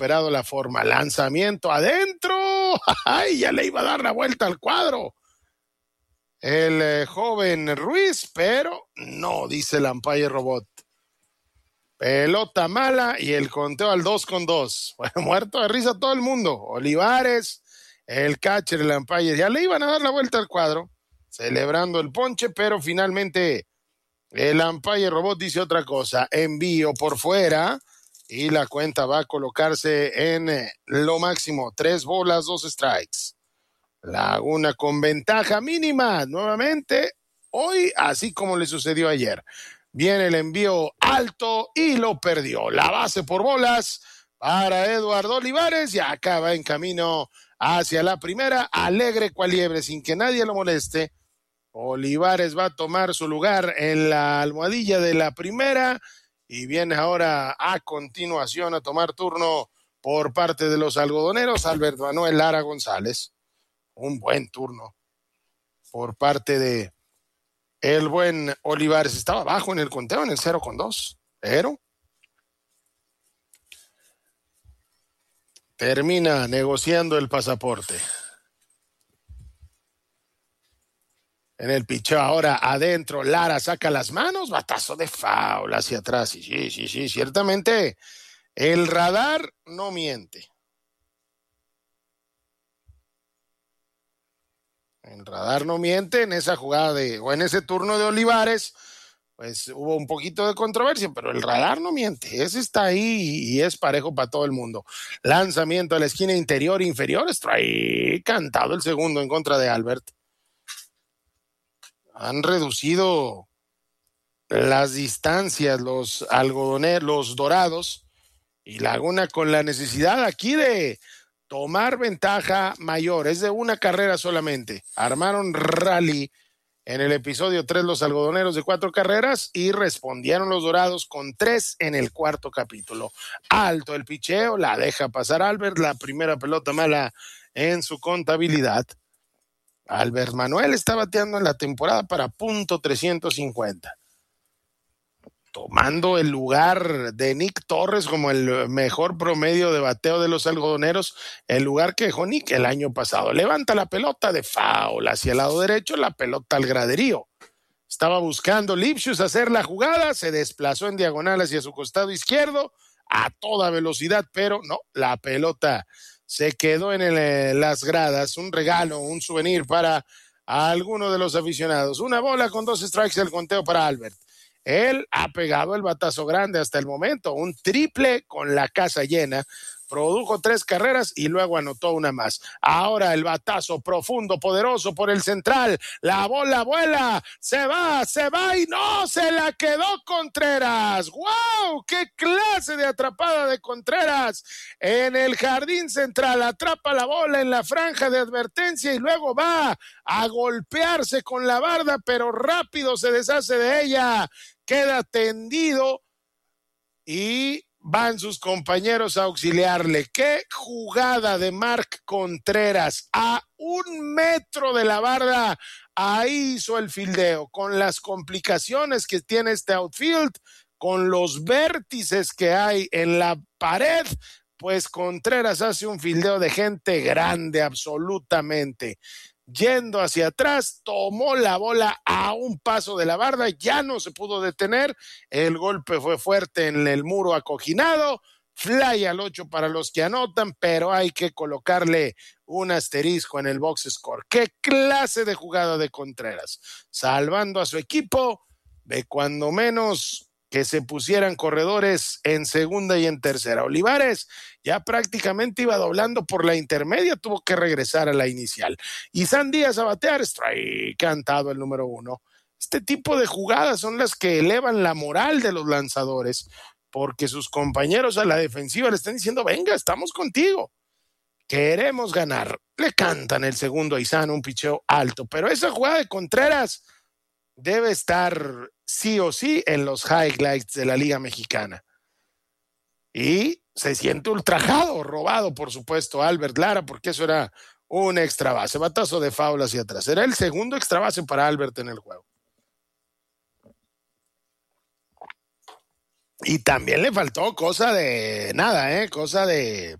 recuperado la forma. Lanzamiento adentro. ¡Ay! Ya le iba a dar la vuelta al cuadro el joven Ruiz, pero no, dice el umpire robot. Pelota mala y el conteo al 2-2. Bueno, muerto de risa todo el mundo. Olivares, el catcher, el umpire, ya le iban a dar la vuelta al cuadro, celebrando el ponche, pero finalmente el umpire robot dice otra cosa. Envío por fuera y la cuenta va a colocarse en lo máximo. 3 bolas, 2 strikes. Laguna con ventaja mínima nuevamente hoy, así como le sucedió ayer. Viene el envío alto y lo perdió. La base por bolas para Eduardo Olivares y acaba en camino hacia la primera, alegre cual liebre, sin que nadie lo moleste. Olivares va a tomar su lugar en la almohadilla de la primera y viene ahora a continuación a tomar turno por parte de los algodoneros Albert Manuel Lara González. Un buen turno por parte de el buen Olivares. Estaba abajo en el conteo, en el 0-2, pero termina negociando el pasaporte. En el picheo ahora adentro, Lara saca las manos, batazo de foul hacia atrás. Y sí, ciertamente el radar no miente. El radar no miente en esa jugada o en ese turno de Olivares, pues hubo un poquito de controversia, pero el radar no miente. Ese está ahí y es parejo para todo el mundo. Lanzamiento a la esquina interior, inferior, strike, cantado el segundo en contra de Albert. Han reducido las distancias los algodoneros, los dorados, y Laguna con la necesidad aquí de tomar ventaja mayor, es de una carrera solamente. Armaron rally en el episodio 3 los algodoneros de 4 carreras y respondieron los dorados con 3 en el cuarto capítulo. Alto el picheo, la deja pasar Albert, la primera pelota mala en su contabilidad. Albert Manuel está bateando en la temporada para .350. Tomando el lugar de Nick Torres como el mejor promedio de bateo de los algodoneros, el lugar que dejó Nick el año pasado. Levanta la pelota de foul hacia el lado derecho, la pelota al graderío. Estaba buscando Lipschutz hacer la jugada, se desplazó en diagonal hacia su costado izquierdo a toda velocidad, pero no, la pelota se quedó en las gradas. Un regalo, un souvenir para alguno de los aficionados. Una bola con 2 strikes, el conteo para Albert. Él ha pegado el batazo grande hasta el momento, un triple con la casa llena, produjo 3 carreras y luego anotó una más. Ahora el batazo profundo, poderoso por el central, la bola vuela, se va y no, se la quedó Contreras. ¡Wow! ¡Qué clase de atrapada de Contreras! En el jardín central, atrapa la bola en la franja de advertencia y luego va a golpearse con la barda, pero rápido se deshace de ella, queda tendido y van sus compañeros a auxiliarle. ¡Qué jugada de Mark Contreras! A 1 metro de la barda, ahí hizo el fildeo, con las complicaciones que tiene este outfield, con los vértices que hay en la pared, pues Contreras hace un fildeo de gente grande, absolutamente. Yendo hacia atrás, tomó la bola a un paso de la barda, ya no se pudo detener, el golpe fue fuerte en el muro acoginado, fly al 8 para los que anotan, pero hay que colocarle un asterisco en el box score. ¡Qué clase de jugada de Contreras! Salvando a su equipo de cuando menos que se pusieran corredores en segunda y en tercera. Olivares ya prácticamente iba doblando por la intermedia, tuvo que regresar a la inicial. Y San Díaz a batear, strike, cantado el número 1. Este tipo de jugadas son las que elevan la moral de los lanzadores, porque sus compañeros a la defensiva le están diciendo, venga, estamos contigo, queremos ganar. Le cantan el segundo a Izan, un picheo alto, pero esa jugada de Contreras debe estar sí o sí en los highlights de la Liga Mexicana. Y se siente ultrajado, robado, por supuesto, Albert Lara, porque eso era un extra base, batazo de foul hacia atrás. Era el segundo extra base para Albert en el juego. Y también le faltó cosa de nada, cosa de